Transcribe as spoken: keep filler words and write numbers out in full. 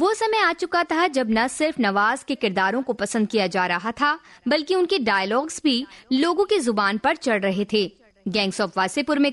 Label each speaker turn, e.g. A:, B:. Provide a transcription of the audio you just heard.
A: वो समय आ चुका था जब न सिर्फ नवाज के किरदारों को पसंद किया जा रहा था, बल्कि उनके डायलॉग्स भी लोगों की जुबान पर चढ़ रहे थे। गैंग्स ऑफ वासेपुर में